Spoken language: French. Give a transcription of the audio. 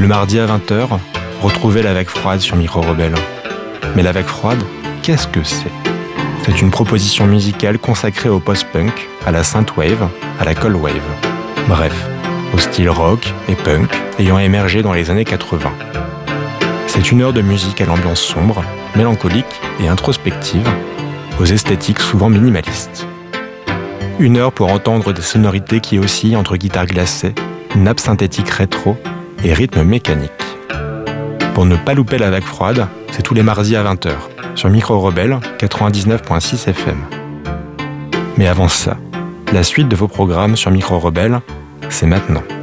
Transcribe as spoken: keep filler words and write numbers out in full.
Le mardi à vingt heures, retrouvez la vague froide sur Micro Rebelle. Mais la vague froide, qu'est-ce que c'est ? C'est une proposition musicale consacrée au post-punk, à la synthwave, à la cold wave. Bref, au style rock et punk ayant émergé dans les années quatre-vingts. C'est une heure de musique à l'ambiance sombre, mélancolique et introspective, aux esthétiques souvent minimalistes. Une heure pour entendre des sonorités qui oscillent entre guitare glacée, nappe synthétique rétro et rythme mécanique. Pour ne pas louper la vague froide, c'est tous les mardis à vingt heures, sur Micro Rebelle quatre-vingt-dix-neuf virgule six F M. Mais avant ça, la suite de vos programmes sur Micro Rebelle, c'est maintenant.